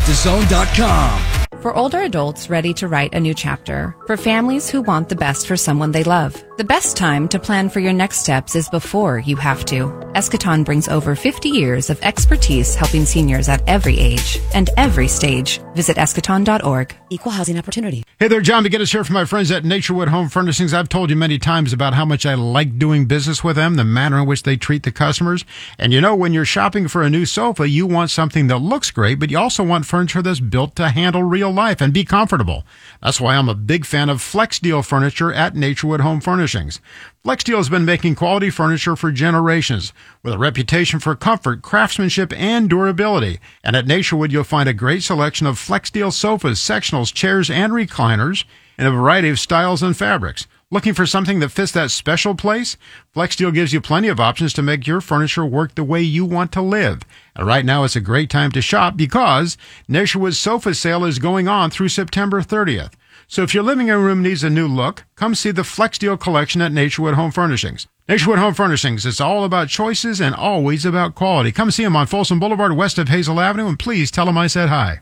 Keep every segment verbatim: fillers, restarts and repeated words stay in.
the zone dot com. For older adults ready to write a new chapter. For families who want the best for someone they love. The best time to plan for your next steps is before you have to. Eschaton brings over fifty years of expertise helping seniors at every age and every stage. Visit eschaton dot org. Equal housing opportunity. Hey there, John McGinnis here from my friends at Naturewood Home Furnishings. I've told you many times about how much I like doing business with them, the manner in which they treat the customers. And you know, when you're shopping for a new sofa, you want something that looks great, but you also want furniture that's built to handle real life and be comfortable. That's why I'm a big fan of Flex Deal furniture at Naturewood Home Furnishings. Flex Deal has been making quality furniture for generations with a reputation for comfort, craftsmanship, and durability. And at Naturewood, you'll find a great selection of Flex Deal sofas, sectionals, chairs, and recliners in a variety of styles and fabrics. Looking for something that fits that special place? Flex Deal gives you plenty of options to make your furniture work the way you want to live. And right now, it's a great time to shop because Naturewood's sofa sale is going on through September thirtieth. So if your living room needs a new look, come see the Flex Deal collection at Naturewood Home Furnishings. Naturewood Home Furnishings, it's all about choices and always about quality. Come see them on Folsom Boulevard, west of Hazel Avenue, and please tell them I said hi.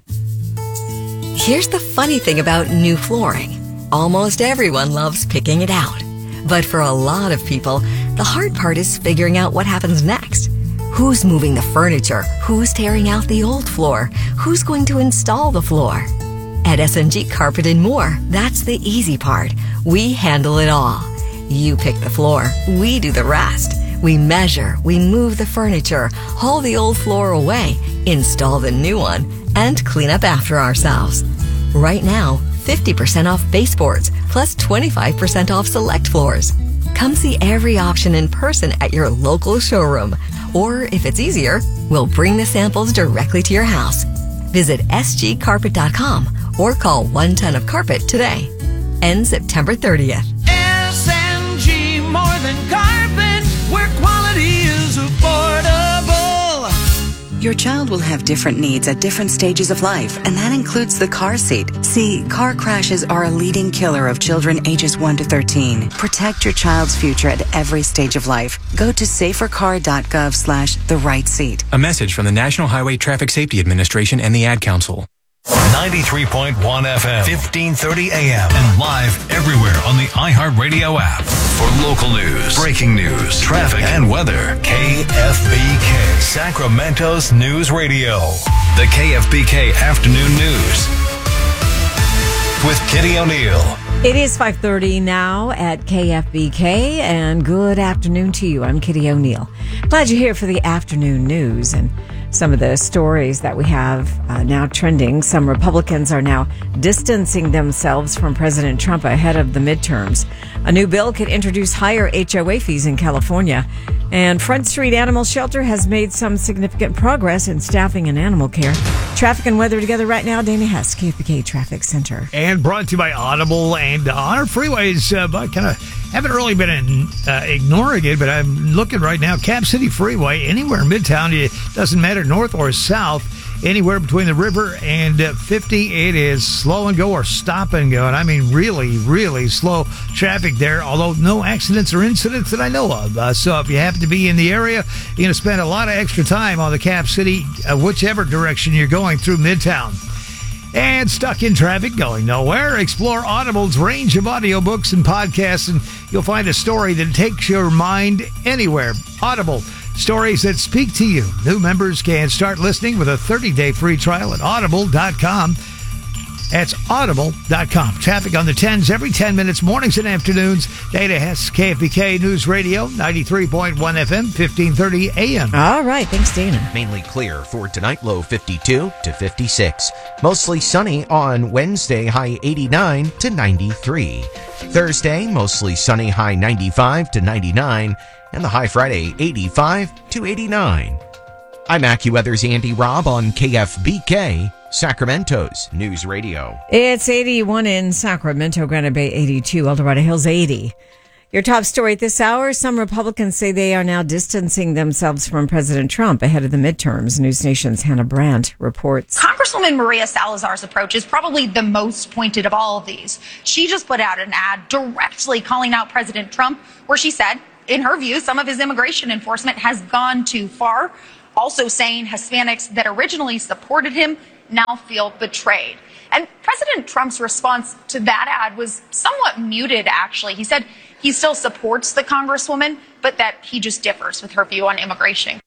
Here's the funny thing about new flooring. Almost everyone loves picking it out. But for a lot of people, the hard part is figuring out what happens next. Who's moving the furniture? Who's tearing out the old floor? Who's going to install the floor? At S and G Carpet and More, that's the easy part. We handle it all. You pick the floor, we do the rest. We measure, we move the furniture, haul the old floor away, install the new one, and clean up after ourselves. Right now, fifty percent off baseboards, plus twenty-five percent off select floors. Come see every option in person at your local showroom. Or if it's easier, we'll bring the samples directly to your house. Visit S G carpet dot com or call one ton of carpet today. Ends September thirtieth. S and G, more than carpet, where quality is affordable. Your child will have different needs at different stages of life, and that includes the car seat. See, car crashes are a leading killer of children ages one to thirteen. Protect your child's future at every stage of life. Go to safer car dot gov slash the right seat. A message from the National Highway Traffic Safety Administration and the Ad Council. ninety-three point one F M, fifteen thirty A M, and live everywhere on the iHeartRadio app. For local news, breaking news, traffic, and weather, K F B K, Sacramento's News Radio. The K F B K Afternoon News with Kitty O'Neill. It is five thirty now at K F B K, and good afternoon to you. I'm Kitty O'Neill. Glad you're here for the afternoon news and some of the stories that we have uh, now trending. Some Republicans are now distancing themselves from President Trump ahead of the midterms. A new bill could introduce higher H O A fees in California. And Front Street Animal Shelter has made some significant progress in staffing and animal care. Traffic and weather together right now. Dana Hess, K F B K Traffic Center. And brought to you by Audible and uh, on our freeways. Uh, I kind of haven't really been in, uh, ignoring it, but I'm looking right now. Cap City Freeway, anywhere in Midtown, it doesn't matter north or south, anywhere between the river and uh, fifty, it is slow and go or stop and go. And I mean really, really slow traffic there, although no accidents or incidents that I know of. Uh, so if you happen to be in the area, you're going to spend a lot of extra time on the Cap City, uh, whichever direction you're going through Midtown. And stuck in traffic, going nowhere? Explore Audible's range of audiobooks and podcasts, and you'll find a story that takes your mind anywhere. Audible, stories that speak to you. New members can start listening with a thirty-day free trial at audible dot com. That's audible dot com. Traffic on the tens every ten minutes, mornings and afternoons. Dana Hess, K F B K News Radio, ninety-three point one F M, fifteen thirty A M. All right, thanks, Dana. Mainly clear for tonight, low fifty-two to fifty-six. Mostly sunny on Wednesday, high eighty-nine to ninety-three. Thursday, mostly sunny, high ninety-five to ninety-nine. And the high Friday, eighty-five to eighty-nine. I'm AccuWeather's Andy Robb on K F B K, Sacramento's News Radio. It's eighty-one in Sacramento, Granite Bay eighty-two, El Dorado Hills eighty. Your top story at this hour, some Republicans say they are now distancing themselves from President Trump ahead of the midterms. News Nation's Hannah Brandt reports. Congresswoman Maria Salazar's approach is probably the most pointed of all of these. She just put out an ad directly calling out President Trump, where she said, in her view, some of his immigration enforcement has gone too far. Also saying Hispanics that originally supported him now feel betrayed. And President Trump's response to that ad was somewhat muted, actually. He said he still supports the Congresswoman, but that he just differs with her view on immigration.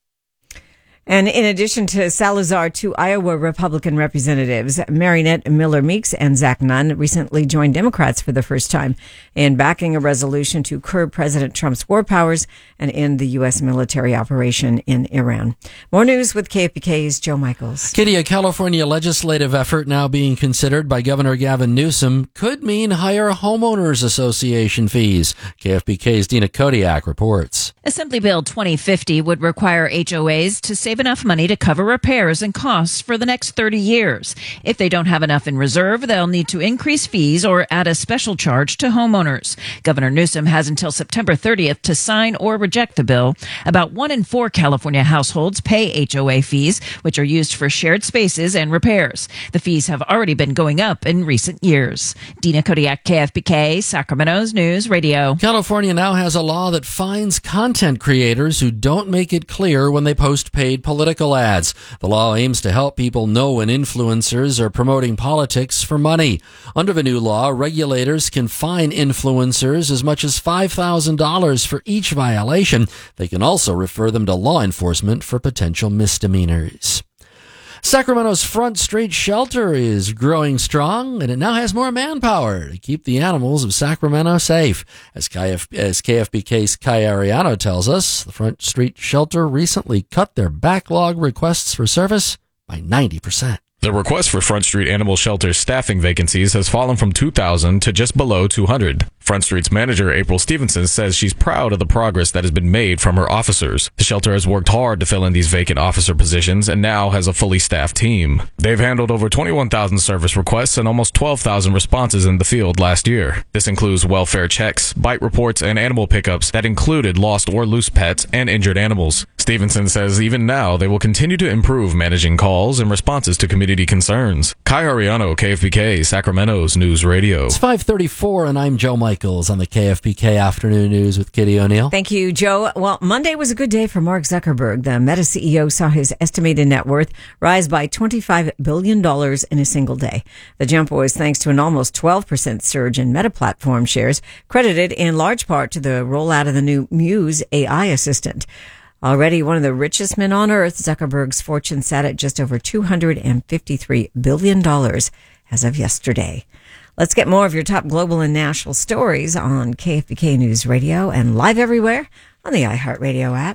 And in addition to Salazar, two Iowa Republican representatives, Marinette Miller Meeks and Zach Nunn, recently joined Democrats for the first time in backing a resolution to curb President Trump's war powers and end the U S military operation in Iran. More news with K F B K's Joe Michaels. Kitty, a California legislative effort now being considered by Governor Gavin Newsom could mean higher homeowners association fees. K F B K's Dina Kodiak reports. Assembly Bill twenty fifty would require H O As to save enough money to cover repairs and costs for the next thirty years. If they don't have enough in reserve, they'll need to increase fees or add a special charge to homeowners. Governor Newsom has until September thirtieth to sign or reject the bill. About one in four California households pay H O A fees, which are used for shared spaces and repairs. The fees have already been going up in recent years. Dina Kodiak, K F B K, Sacramento's News Radio. California now has a law that fines content creators who don't make it clear when they post paid political ads. The law aims to help people know when influencers are promoting politics for money. Under the new law, regulators can fine influencers as much as five thousand dollars for each violation. They can also refer them to law enforcement for potential misdemeanors. Sacramento's Front Street Shelter is growing strong, and it now has more manpower to keep the animals of Sacramento safe. As, K F, as K F B K's Kai Ariano tells us, the Front Street Shelter recently cut their backlog requests for service by ninety percent. The request for Front Street Animal Shelter staffing vacancies has fallen from two thousand to just below two hundred. Front Street's manager, April Stevenson, says she's proud of the progress that has been made from her officers. The shelter has worked hard to fill in these vacant officer positions and now has a fully staffed team. They've handled over twenty-one thousand service requests and almost twelve thousand responses in the field last year. This includes welfare checks, bite reports, and animal pickups that included lost or loose pets and injured animals. Stevenson says even now they will continue to improve managing calls and responses to community concerns. Kai Ariano, K F B K, Sacramento's News Radio. It's five thirty-four, and I'm Joe Michaels on the K F B K Afternoon News with Kitty O'Neill. Thank you, Joe. Well, Monday was a good day for Mark Zuckerberg. The Meta C E O saw his estimated net worth rise by twenty-five billion dollars in a single day. The jump was thanks to an almost twelve percent surge in Meta platform shares, credited in large part to the rollout of the new Muse A I assistant. Already one of the richest men on earth, Zuckerberg's fortune sat at just over two hundred fifty-three billion dollars as of yesterday. Let's get more of your top global and national stories on K F B K News Radio and live everywhere on the iHeartRadio app.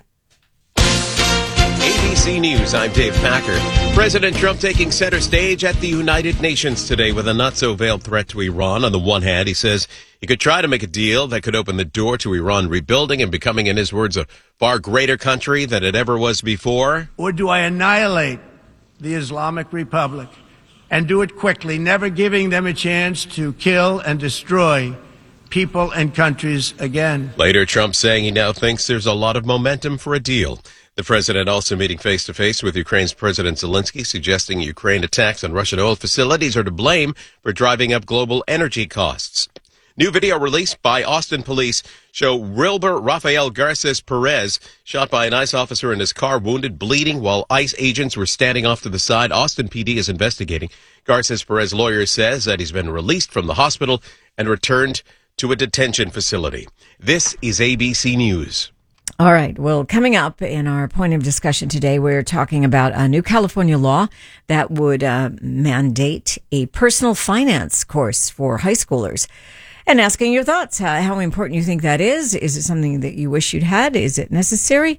A B C News, I'm Dave Packer. President Trump taking center stage at the United Nations today with a not-so-veiled threat to Iran. On the one hand, he says he could try to make a deal that could open the door to Iran rebuilding and becoming, in his words, a far greater country than it ever was before. Or do I annihilate the Islamic Republic and do it quickly, never giving them a chance to kill and destroy people and countries again? Later, Trump saying he now thinks there's a lot of momentum for a deal. The president also meeting face-to-face with Ukraine's President Zelensky, suggesting Ukraine attacks on Russian oil facilities are to blame for driving up global energy costs. New video released by Austin police show Wilber Rafael Garces Perez shot by an ICE officer in his car, wounded, bleeding, while ICE agents were standing off to the side. Austin P D is investigating. Garces Perez lawyer says that he's been released from the hospital and returned to a detention facility. This is A B C News. All right. Well, coming up in our point of discussion today, we're talking about a new California law that would uh, mandate a personal finance course for high schoolers. And asking your thoughts, uh, how important you think that is. Is it something that you wish you'd had? Is it necessary?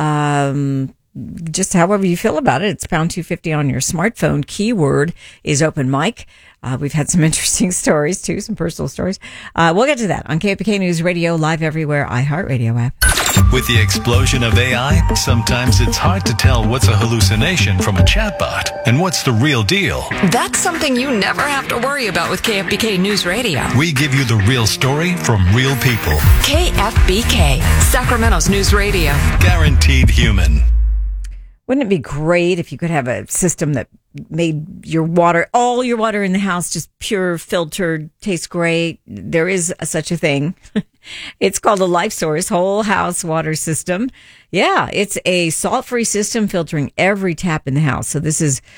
Um, just however you feel about it. It's pound two fifty on your smartphone. Keyword is open mic. Uh, we've had some interesting stories, too, some personal stories. Uh, we'll get to that on K F B K News Radio, live everywhere, iHeartRadio app. With the explosion of A I, sometimes it's hard to tell what's a hallucination from a chatbot and what's the real deal. That's something you never have to worry about with K F B K News Radio. We give you the real story from real people. K F B K, Sacramento's News Radio. Guaranteed human. Wouldn't it be great if you could have a system that made your water, all your water in the house, just pure, filtered, tastes great? There is a, such a thing. It's called a Life Source whole house water system. Yeah, it's a salt-free system filtering every tap in the house. So this is,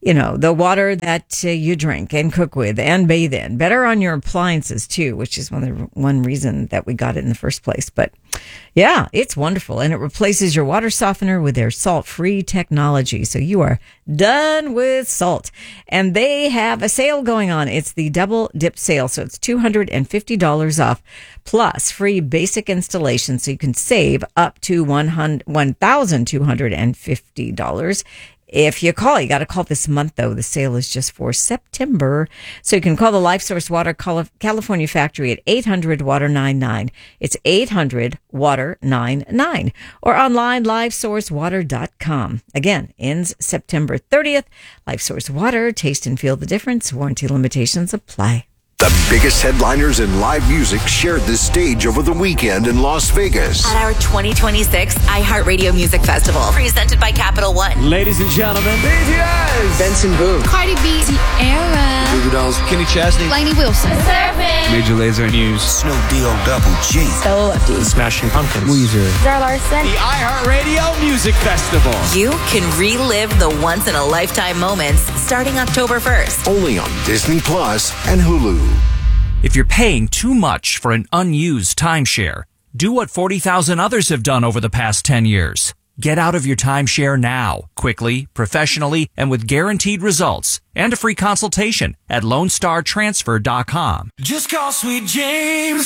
you know, the water that uh, you drink and cook with and bathe in. Better on your appliances, too, which is one, of the, one reason that we got it in the first place. But yeah, it's wonderful. And it replaces your water softener with their salt-free technology. So you are done with salt. And they have a sale going on. It's the double dip sale. So it's two hundred fifty dollars off plus free basic installation. So you can save up to one thousand two hundred fifty dollars. If you call, you got to call this month, though. The sale is just for September. So you can call the LifeSource Water California factory at eight hundred water ninety-nine. It's eight hundred water ninety-nine. Or online, live source water dot com. Again, ends September thirtieth. LifeSource Water, taste and feel the difference. Warranty limitations apply. The biggest headliners in live music shared the stage over the weekend in Las Vegas. At our twenty twenty-six iHeartRadio Music Festival, presented by Capital One. Ladies and gentlemen, B T S, Benson Boone, Cardi B, Sierra, Goo Goo Dolls, Kenny Chesney, Lainey Wilson, Surfing, Major Lazer, Muse, Snoop D-O Double G, Stella Lefty, Smashing Pumpkins, Weezer, Zara Larson. The iHeartRadio Music Festival. You can relive the once-in-a-lifetime moments starting October first. Only on Disney Plus and Hulu. If you're paying too much for an unused timeshare, do what forty thousand others have done over the past ten years. Get out of your timeshare now, quickly, professionally, and with guaranteed results, and a free consultation at lone star transfer dot com. Just call Sweet James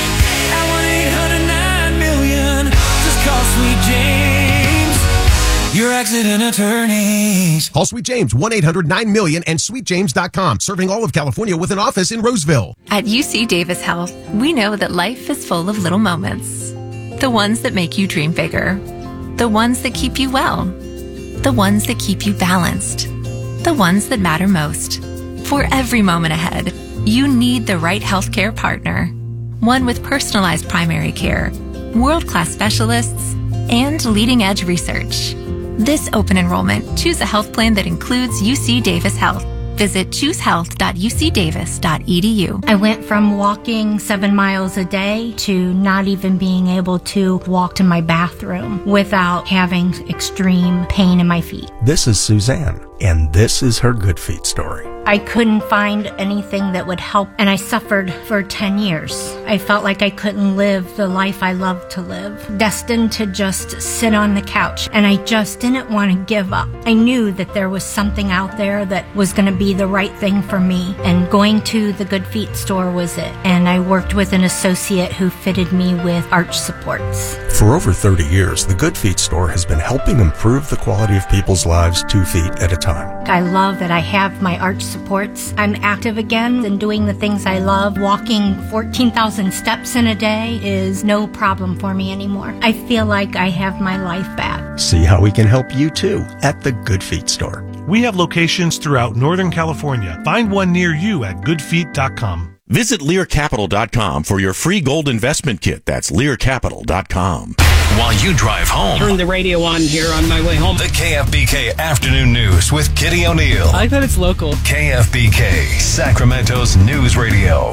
at one eight hundred nine million. Just call Sweet James, your accident attorneys. Call Sweet James, one eight hundred nine million and sweet james dot com. Serving all of California with an office in Roseville. At U C Davis Health, we know that life is full of little moments. The ones that make you dream bigger. The ones that keep you well. The ones that keep you balanced. The ones that matter most. For every moment ahead, you need the right healthcare partner. One with personalized primary care, world-class specialists, and leading-edge research. This open enrollment, choose a health plan that includes U C Davis Health. Visit choose health dot u c davis dot e d u. I went from walking seven miles a day to not even being able to walk to my bathroom without having extreme pain in my feet. This is Suzanne, and this is her Good Feet story. I couldn't find anything that would help, and I suffered for ten years. I felt like I couldn't live the life I loved to live, destined to just sit on the couch, and I just didn't want to give up. I knew that there was something out there that was going to be the right thing for me, and going to the Good Feet store was it. And I worked with an associate who fitted me with arch supports. For over thirty years, the Good Feet store has been helping improve the quality of people's lives two feet at a time. I love that I have my arch supports. I'm active again and doing the things I love. Walking fourteen thousand steps in a day is no problem for me anymore. I feel like I have my life back. See how we can help you too at the Good Feet store. We have locations throughout Northern California. Find one near you at good feet dot com. Visit lear capital dot com for your free gold investment kit. That's lear capital dot com. While you drive home, turn the radio on here on my way home. The K F B K Afternoon News with Kitty O'Neill. I thought it's local. K F B K, Sacramento's news radio.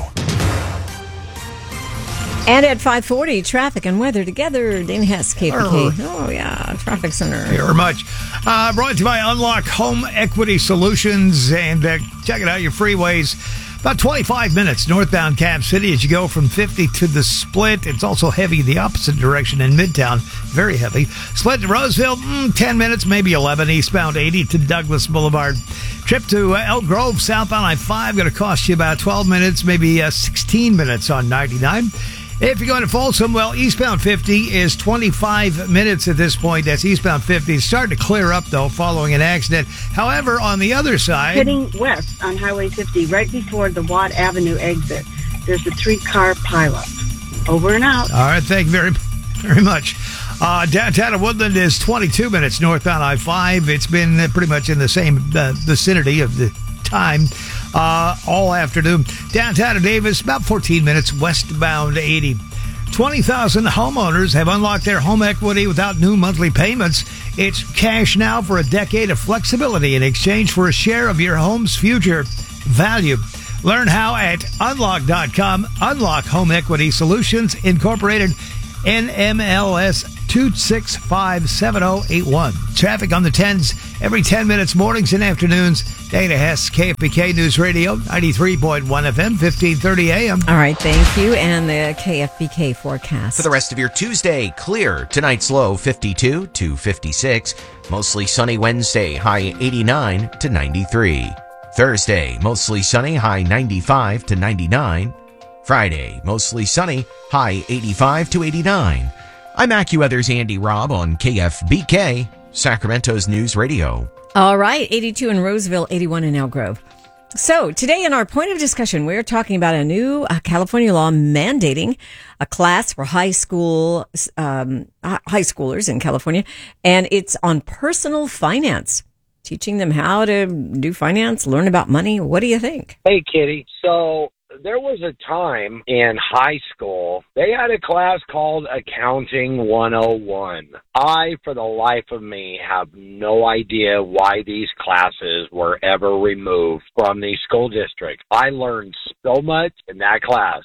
And at five forty, traffic and weather together. Dana Hess, K F B K. Oh, yeah, traffic center. Thank you very much. Uh, brought to you by Unlock Home Equity Solutions. And uh, check it out, your freeways. About twenty-five minutes northbound Cap City as you go from fifty to the Split. It's also heavy the opposite direction in Midtown. Very heavy. Split to Roseville, mm, ten minutes, maybe eleven. Eastbound eighty to Douglas Boulevard. Trip to uh, Elk Grove, southbound I five, going to cost you about twelve minutes, maybe uh, sixteen minutes on ninety-nine. If you're going to Folsom, well, eastbound fifty is twenty-five minutes at this point. That's eastbound fifty. It's starting to clear up, though, following an accident. However, on the other side... Heading west on Highway fifty, right before the Watt Avenue exit, there's a three-car pileup. Over and out. All right, thank you very, very much. Uh, downtown of Woodland is twenty-two minutes northbound I five. It's been uh, pretty much in the same uh, vicinity of the time uh, all afternoon. Downtown of Davis, about fourteen minutes westbound eighty. twenty thousand homeowners have unlocked their home equity without new monthly payments. It's cash now for a decade of flexibility in exchange for a share of your home's future value. Learn how at unlock dot com. Unlock Home Equity Solutions Incorporated, N M L S two six five, seven oh eight one. Traffic on the tens every ten minutes, mornings and afternoons. Dana Hess, K F B K News Radio, ninety-three point one F M, fifteen thirty A M. All right, thank you. And the K F B K forecast. For the rest of your Tuesday, clear. Tonight's low fifty-two to fifty-six. Mostly sunny Wednesday, high eighty-nine to ninety-three. Thursday, mostly sunny, high ninety-five to ninety-nine. Friday, mostly sunny, high eighty-five to eighty-nine. I'm AccuWeather's Andy Robb on K F B K, Sacramento's News Radio. All right, eighty-two in Roseville, eighty-one in Elk Grove. So today in our point of discussion, we're talking about a new uh, California law mandating a class for high school um, high schoolers in California, and it's on personal finance, teaching them how to do finance, learn about money. What do you think? Hey, Kitty. So there was a time in high school, they had a class called Accounting one oh one. I, for the life of me, have no idea why these classes were ever removed from the school district. I learned so much in that class.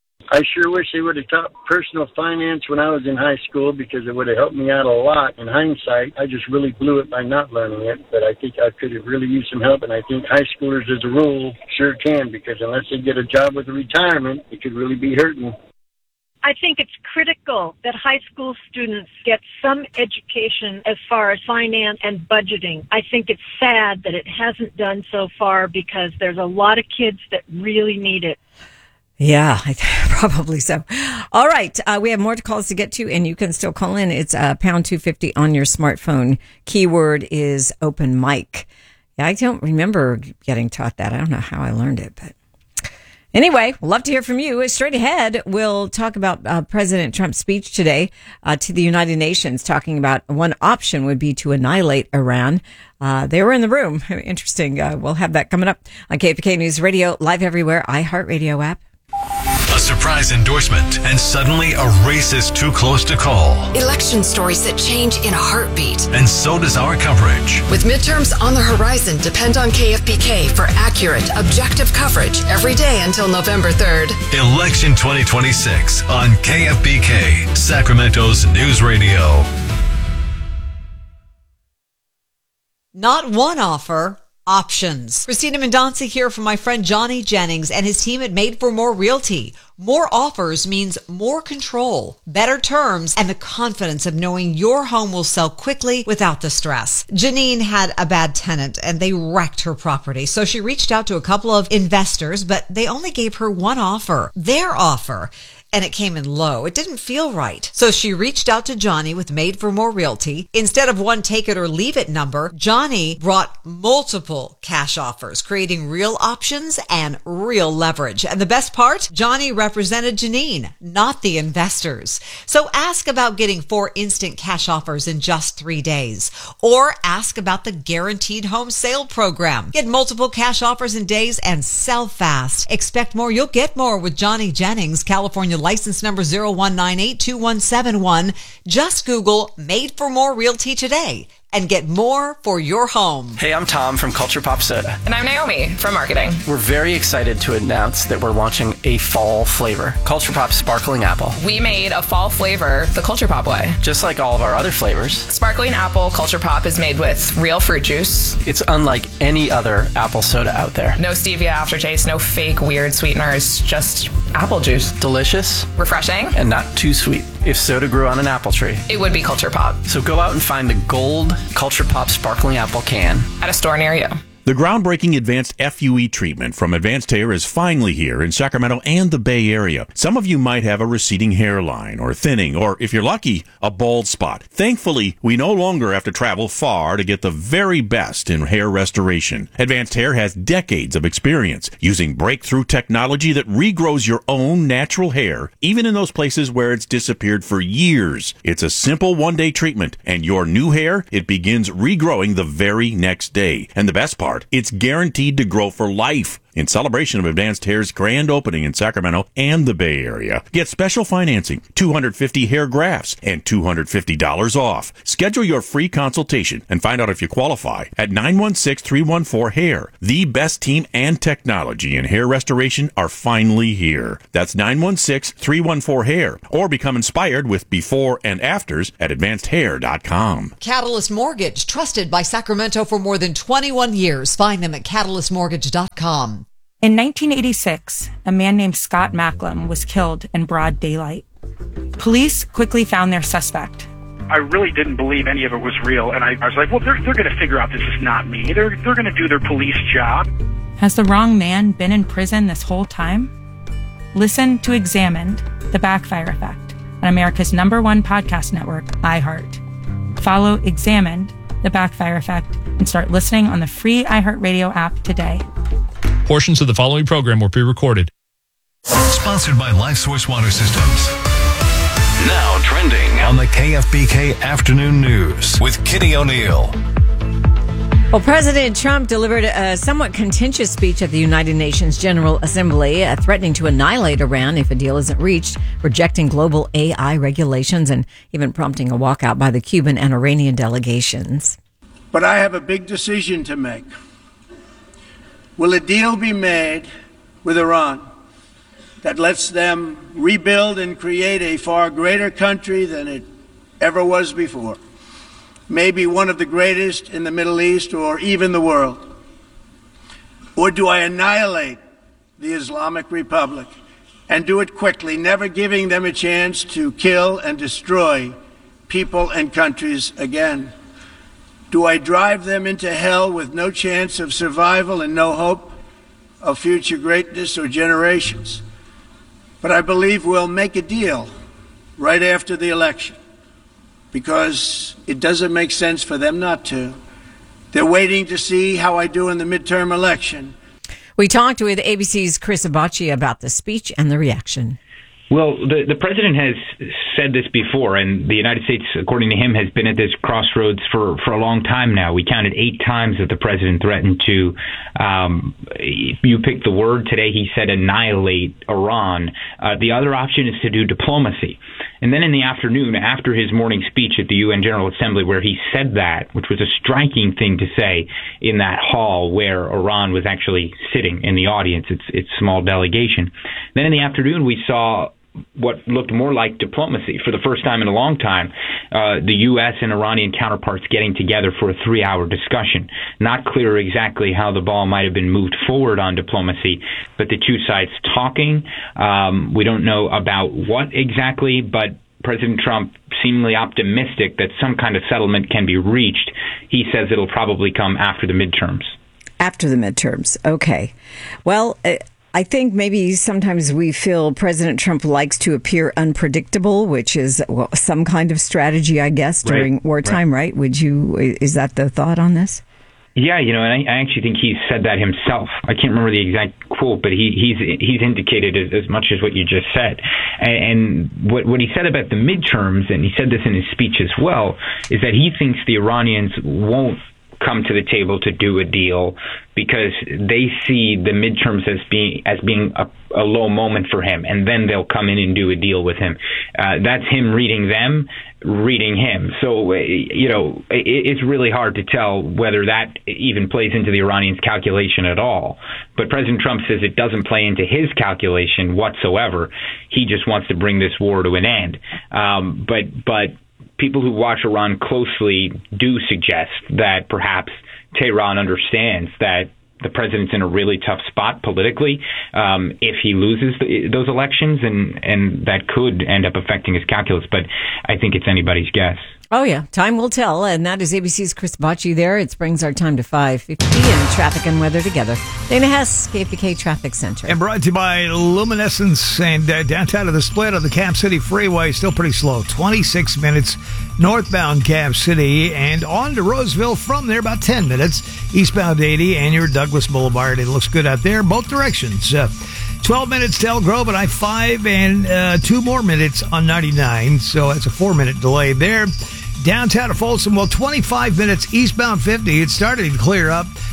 I sure wish they would have taught personal finance when I was in high school, because it would have helped me out a lot. In hindsight, I just really blew it by not learning it, but I think I could have really used some help, and I think high schoolers, as a rule, sure can, because unless they get a job with a retirement, it could really be hurting. I think it's critical that high school students get some education as far as finance and budgeting. I think it's sad that it hasn't done so far, because there's a lot of kids that really need it. Yeah, I th- probably so. All right. Uh, we have more calls to get to, and you can still call in. It's uh, pound two fifty on your smartphone. Keyword is open mic. Yeah, I don't remember getting taught that. I don't know how I learned it, but anyway, we'd love to hear from you. Straight ahead, we'll talk about uh, President Trump's speech today uh, to the United Nations, talking about one option would be to annihilate Iran. Uh, they were in the room. Interesting. Uh, we'll have that coming up on K F B K News Radio, live everywhere, iHeartRadio app. A surprise endorsement, and suddenly a race is too close to call. Election stories that change in a heartbeat. And so does our coverage. With midterms on the horizon, depend on K F B K for accurate, objective coverage every day until November third. Election twenty twenty-six on K F B K, Sacramento's News Radio. Not one offer, options. Christina Mendonca here from my friend Johnny Jennings and his team at Made for More Realty. More offers means more control, better terms, and the confidence of knowing your home will sell quickly without the stress. Janine had a bad tenant and they wrecked her property, so she reached out to a couple of investors, but they only gave her one offer, their offer. And it came in low. It didn't feel right. So she reached out to Johnny with Made for More Realty. Instead of one take it or leave it number, Johnny brought multiple cash offers, creating real options and real leverage. And the best part, Johnny represented Janine, not the investors. So ask about getting four instant cash offers in just three days. Or ask about the Guaranteed Home Sale Program. Get multiple cash offers in days and sell fast. Expect more, you'll get more with Johnny Jennings, California license number zero one nine eight two one seven one. Just Google Made for More Realty today and get more for your home. Hey, I'm Tom from Culture Pop Soda. And I'm Naomi from marketing. We're very excited to announce that we're launching a fall flavor, Culture Pop Sparkling Apple. We made a fall flavor the Culture Pop way. Just like all of our other flavors. Sparkling Apple Culture Pop is made with real fruit juice. It's unlike any other apple soda out there. No stevia aftertaste, no fake weird sweeteners, just apple juice. Delicious. Refreshing. And not too sweet. If soda grew on an apple tree, it would be Culture Pop. So go out and find the gold Culture Pop Sparkling Apple can at a store near you. The groundbreaking advanced F U E treatment from Advanced Hair is finally here in Sacramento and the Bay Area. Some of you might have a receding hairline or thinning, or if you're lucky, a bald spot. Thankfully, we no longer have to travel far to get the very best in hair restoration. Advanced Hair has decades of experience using breakthrough technology that regrows your own natural hair, even in those places where it's disappeared for years. It's a simple one-day treatment, and your new hair, it begins regrowing the very next day. And the best part, it's guaranteed to grow for life. in celebration of Advanced Hair's grand opening in Sacramento and the Bay Area. Get special financing, two hundred fifty hair grafts, and two hundred fifty dollars off. Schedule your free consultation and find out if you qualify at nine one six, three one four, hair. The best team and technology in hair restoration are finally here. That's nine one six, three one four, hair. Or become inspired with before and afters at advanced hair dot com. Catalyst Mortgage, trusted by Sacramento for more than twenty-one years. Find them at catalyst mortgage dot com. In nineteen eighty-six, a man named Scott Macklem was killed in broad daylight. Police quickly found their suspect. I really didn't believe any of it was real, and I, I was like, well, they're, they're going to figure out this is not me. They're, they're going to do their police job. Has the wrong man been in prison this whole time? Listen to Examined, The Backfire Effect, on America's number one podcast network, iHeart. Follow Examined, The Backfire Effect, and start listening on the free iHeartRadio app today. Portions of the following program were pre-recorded. Sponsored by LifeSource Water Systems. Now trending on the K F B K Afternoon News with Kitty O'Neill. Well, President Trump delivered a somewhat contentious speech at the United Nations General Assembly, uh, threatening to annihilate Iran if a deal isn't reached, rejecting global A I regulations, and even prompting a walkout by the Cuban and Iranian delegations. But I have a big decision to make. Will a deal be made with Iran that lets them rebuild and create a far greater country than it ever was before? Maybe one of the greatest in the Middle East or even the world? Or do I annihilate the Islamic Republic and do it quickly, never giving them a chance to kill and destroy people and countries again? Do I drive them into hell with no chance of survival and no hope of future greatness or generations? But I believe we'll make a deal right after the election, because it doesn't make sense for them not to. They're waiting to see how I do in the midterm election. We talked with A B C's Chris Abachi about the speech and the reaction. Well, the, the president has said this before, and the United States, according to him, has been at this crossroads for, for a long time now. We counted eight times that the president threatened to, um, you picked the word today, he said annihilate Iran. Uh, the other option is to do diplomacy. And then in the afternoon, after his morning speech at the U N General Assembly, where he said that, which was a striking thing to say in that hall where Iran was actually sitting in the audience, its, its small delegation. Then in the afternoon, we saw what looked more like diplomacy. For the first time in a long time, uh, the U S and Iranian counterparts getting together for a three-hour discussion. Not clear exactly how the ball might have been moved forward on diplomacy, but the two sides talking. Um, we don't know about what exactly, but President Trump seemingly optimistic that some kind of settlement can be reached. He says it'll probably come after the midterms. After the midterms. Okay. Well, uh, I think maybe sometimes we feel President Trump likes to appear unpredictable, which is well, some kind of strategy, I guess, during right, wartime, right. right? Would you, is that the thought on this? Yeah, you know, and I, I actually think he's said that himself. I can't remember the exact quote, but he, he's he's indicated as, as much as what you just said. And, and what, what he said about the midterms, and he said this in his speech as well, is that he thinks the Iranians won't come to the table to do a deal because they see the midterms as being as being a, a low moment for him, and then they'll come in and do a deal with him. Uh, that's him reading them, reading him. So, you know, it, it's really hard to tell whether that even plays into the Iranians' calculation at all. But President Trump says it doesn't play into his calculation whatsoever. He just wants to bring this war to an end. Um, but but. People who watch Iran closely do suggest that perhaps Tehran understands that the president's in a really tough spot politically um, if he loses the, those elections, and, and that could end up affecting his calculus. But I think it's anybody's guess. Oh, yeah. Time will tell. And that is A B C's Chris Bocci there. It brings our time to five fifty and traffic and weather together. Dana Hess, K F B K Traffic Center. And brought to you by Luminescence, and uh, downtown of the split of the Cap City Freeway, still pretty slow. twenty-six minutes northbound Cap City, and on to Roseville from there, about ten minutes. Eastbound eighty and your Douglas Boulevard. It looks good out there, both directions. Uh, twelve minutes to Elk Grove at I five, and uh, two more minutes on ninety-nine, so that's a four-minute delay there. Downtown to Folsom, well, twenty-five minutes eastbound fifty. It's starting to clear up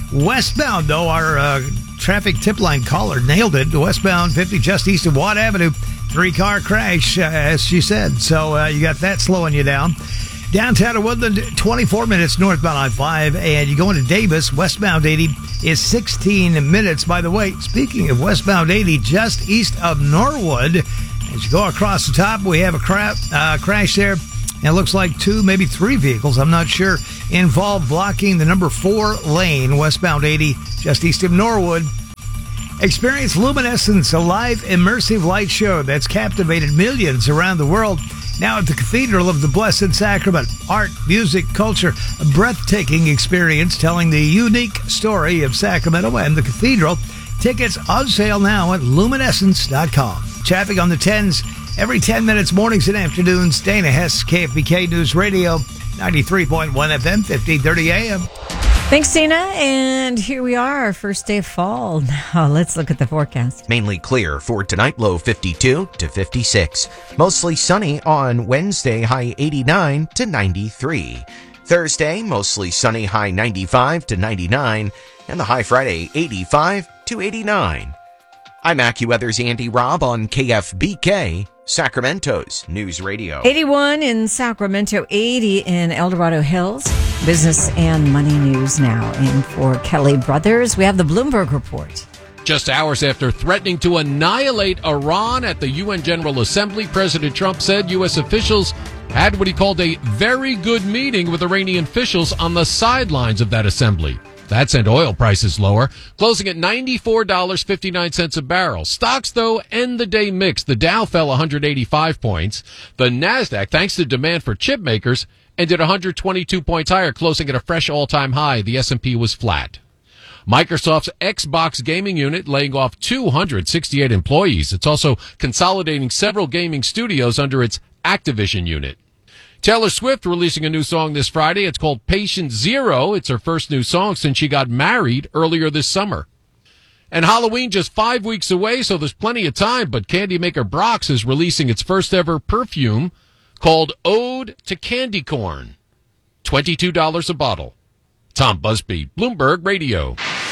Westbound, though, our uh, traffic tip line caller nailed it. Westbound fifty, just east of Watt Avenue. Three-car crash, uh, as she said. So uh, you got that slowing you down. Downtown of Woodland, twenty-four minutes northbound I five. And you go into Davis, westbound eighty is sixteen minutes. By the way, speaking of westbound eighty, just east of Norwood, as you go across the top, we have a cra- uh, crash there. And it looks like two, maybe three vehicles, I'm not sure, involved blocking the number four lane, westbound eighty, just east of Norwood. Experience Luminescence, a live immersive light show that's captivated millions around the world. Now at the Cathedral of the Blessed Sacrament. Art, music, culture, a breathtaking experience telling the unique story of Sacramento and the Cathedral. Tickets on sale now at luminescence dot com. Traffic on the tens every ten minutes, mornings and afternoons. Dana Hess, K F B K News Radio, ninety-three point one F M, fifteen thirty A M. Thanks, Dana. And here we are, our first day of fall. Now let's look at the forecast. Mainly clear for tonight, low fifty-two to fifty-six. Mostly sunny on Wednesday, high eighty-nine to ninety-three. Thursday, mostly sunny, high ninety-five to ninety-nine. And the high Friday, eighty-five to eighty-nine. I'm AccuWeather's Andy Robb on K F B K, Sacramento's News Radio. eighty-one in Sacramento, eighty in El Dorado Hills. Business and money news now. And for Kelly Brothers, we have the Bloomberg Report. Just hours after threatening to annihilate Iran at the U N General Assembly, President Trump said U S officials had what he called a very good meeting with Iranian officials on the sidelines of that assembly. That sent oil prices lower, closing at ninety-four dollars and fifty-nine cents a barrel. Stocks, though, end the day mixed. The Dow fell one hundred eighty-five points. The NASDAQ, thanks to demand for chip makers, ended one hundred twenty-two points higher, closing at a fresh all-time high. The S and P was flat. Microsoft's Xbox gaming unit laying off two hundred sixty-eight employees. It's also consolidating several gaming studios under its Activision unit. Taylor Swift releasing a new song this Friday. It's called Patient Zero. It's her first new song since she got married earlier this summer. And Halloween just five weeks away, so there's plenty of time, but candy maker Brock's is releasing its first ever perfume called Ode to Candy Corn. twenty-two dollars a bottle. Tom Busby, Bloomberg Radio.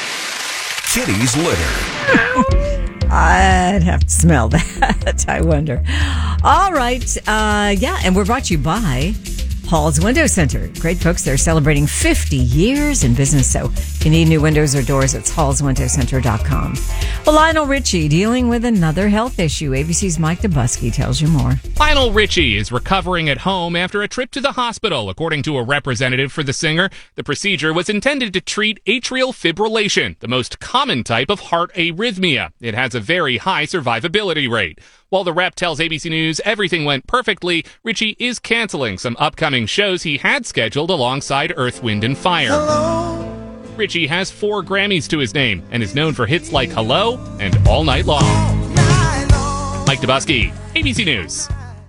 Kitty's Litter. I'd have to smell that, I wonder. All right. Uh, yeah, and we're brought to you by Hall's Window Center. Great folks. They're celebrating fifty years in business. So if you need new windows or doors, it's halls window center dot com. Well, Lionel Richie dealing with another health issue. A B C's Mike Dubusky tells you more. Lionel Richie is recovering at home after a trip to the hospital. According to a representative for the singer, the procedure was intended to treat atrial fibrillation, the most common type of heart arrhythmia. It has a very high survivability rate. While the rep tells A B C News everything went perfectly, Richie is canceling some upcoming shows he had scheduled alongside Earth, Wind and Fire. Hello. Richie has four Grammys to his name and is known for hits like Hello and All Night Long. All night long. Mike Dubusky, A B C News.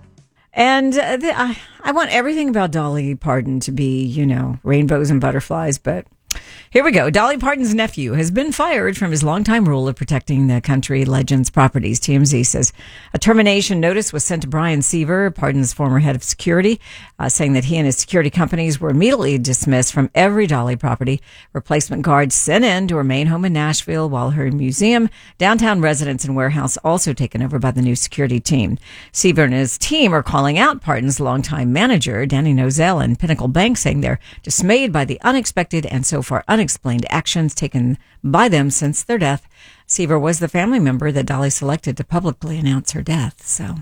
And uh, the, I, I want everything about Dolly Parton to be, you know, rainbows and butterflies, but here we go. Dolly Parton's nephew has been fired from his longtime role of protecting the country legend's properties. T M Z says a termination notice was sent to Brian Seaver, Parton's former head of security, uh, saying that he and his security companies were immediately dismissed from every Dolly property. Replacement guards sent in to her main home in Nashville, while her museum, downtown residence, and warehouse also taken over by the new security team. Seaver and his team are calling out Parton's longtime manager, Danny Nozell, and Pinnacle Bank, saying they're dismayed by the unexpected and so far unexplained actions taken by them since their death. Seaver was the family member that Dolly selected to publicly announce her death. So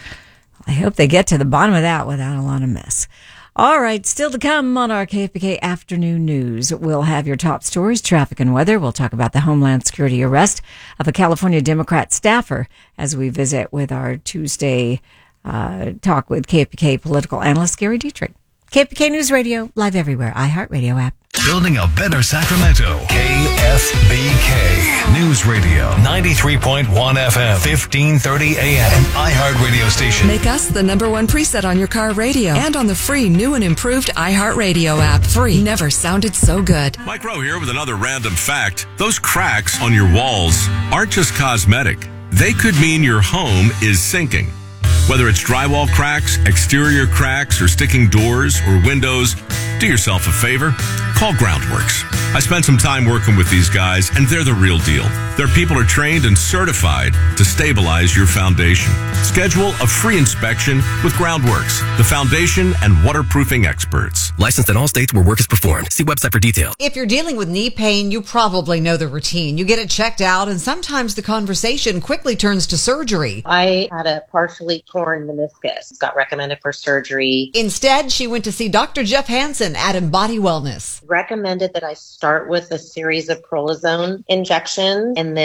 I hope they get to the bottom of that without a lot of mess. All right, still to come on our K F B K Afternoon News. We'll have your top stories, traffic and weather. We'll talk about the Homeland Security arrest of a California Democrat staffer as we visit with our Tuesday uh, talk with K F B K political analyst Gary Dietrich. K F B K News Radio, live everywhere, iHeartRadio app. Building a better Sacramento. K F B K News Radio. ninety-three point one F M. fifteen thirty A M. An iHeartRadio station. Make us the number one preset on your car radio and on the free new and improved iHeartRadio app. Free. Never sounded so good. Mike Rowe here with another random fact. Those cracks on your walls aren't just cosmetic. They could mean your home is sinking. Whether it's drywall cracks, exterior cracks, or sticking doors or windows, do yourself a favor. call Groundworks. I spent some time working with these guys, and they're the real deal. Their people are trained and certified to stabilize your foundation. Schedule a free inspection with Groundworks, the foundation and waterproofing experts. Licensed in all states where work is performed. See website for details. If you're dealing with knee pain, you probably know the routine. You get it checked out, and sometimes the conversation quickly turns to surgery. I had a partially torn meniscus. Got recommended for surgery. Instead, she went to see Doctor Jeff Hansen at Embody Wellness. Recommended that I start with a series of prolozone injections and then